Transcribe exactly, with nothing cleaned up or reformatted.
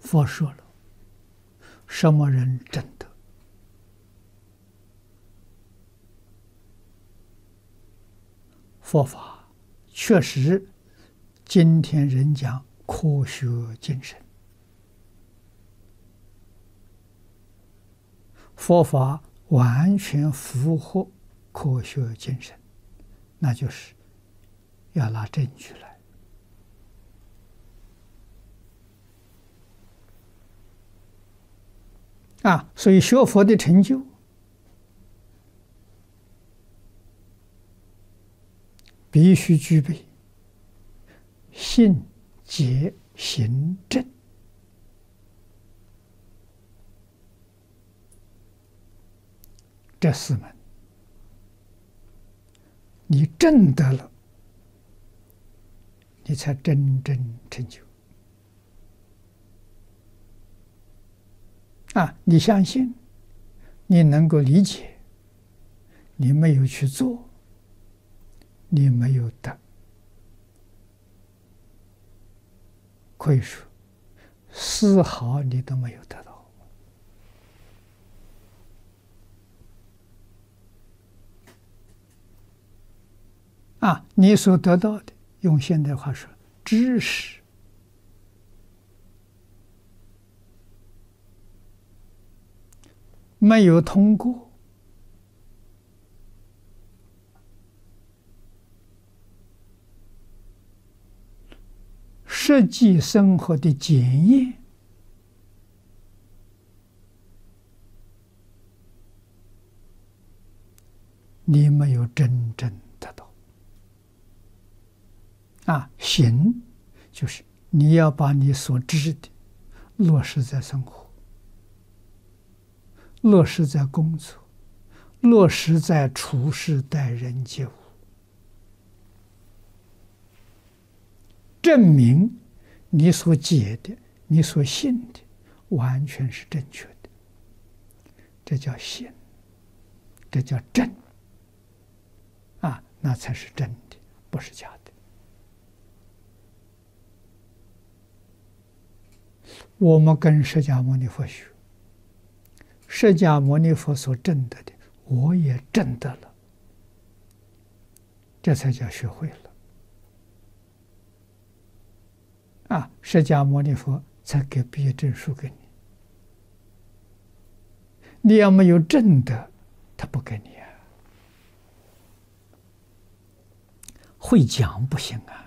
佛说了，什么人证得？佛法确实，今天人讲科学精神，佛法完全符合科学精神，那就是要拿证据来。啊，所以学佛的成就，必须具备信、解、行、证这四门。你证得了，你才真正成就。啊，你相信，你能够理解，你没有去做，你没有得，可以说丝毫你都没有得到。啊，你所得到的，用现代话说，知识没有通过实际生活的检验，你没有真正得到。啊，行就是你要把你所知的落实在生活，落实在工作，落实在处事待人接物，证明你所解的、你所信的完全是正确的，这叫信，这叫正。啊，那才是真的，不是假的。我们跟释迦牟尼佛学，释迦牟尼佛所证得的，我也证得了，这才叫学会了。啊，释迦牟尼佛才给毕业证书给你，你要没有证得，他不给你啊。会讲不行啊。